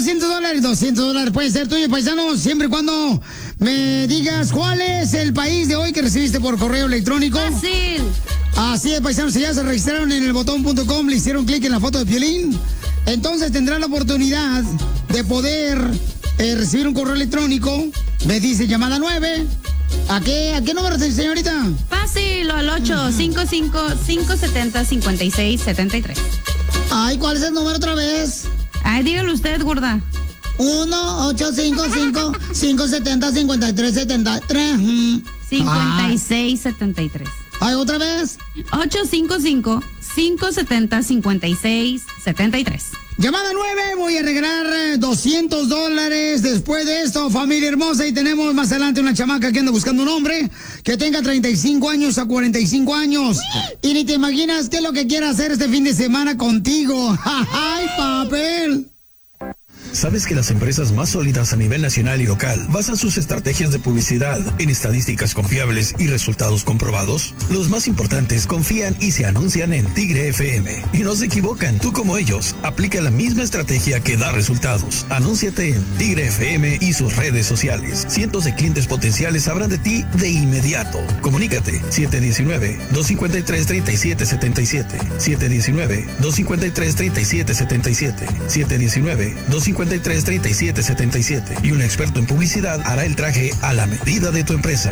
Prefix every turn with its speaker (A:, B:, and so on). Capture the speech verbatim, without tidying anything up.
A: doscientos dólares, doscientos dólares puede ser tuyo, paisano, siempre y cuando me digas cuál es el país de hoy que recibiste por correo electrónico.
B: Fácil.
A: Así es, paisanos, si ya se registraron en el botón punto com, le hicieron clic en la foto de Piolín, entonces tendrán la oportunidad de poder eh, recibir un correo electrónico. Me dice llamada nueve. ¿A qué, a qué número, señorita?
B: Fácil, al ocho cinco cinco, cinco siete cero, cinco seis siete tres.
A: Ay, ¿cuál es el número otra vez?
B: Ay, dígalo usted, gorda.
A: uno ocho cinco cinco, cinco siete cero, cinco tres siete tres.
B: cincuenta y seis setenta y tres.
A: Ay, ¿otra vez?
B: ocho cinco cinco, cinco siete cero, cinco seis siete tres.
A: Llamada nueve, voy a regalar eh, doscientos dólares después de esto, familia hermosa, y tenemos más adelante una chamaca que anda buscando un hombre que tenga treinta y cinco años a cuarenta y cinco años. Y ni te imaginas qué es lo que quiere hacer este fin de semana contigo. ¡Ay, papel!
C: ¿Sabes que las empresas más sólidas a nivel nacional y local basan sus estrategias de publicidad en estadísticas confiables y resultados comprobados? Los más importantes confían y se anuncian en Tigre F M. Y no se equivocan, tú como ellos, aplica la misma estrategia que da resultados. Anúnciate en Tigre F M y sus redes sociales. Cientos de clientes potenciales sabrán de ti de inmediato. Comunícate siete uno nueve, dos cinco tres, tres siete siete siete, siete uno nueve, dos cinco tres, tres siete siete siete, siete uno nueve, dos cinco tres, tres siete siete siete y un experto en publicidad hará el traje a la medida de tu empresa.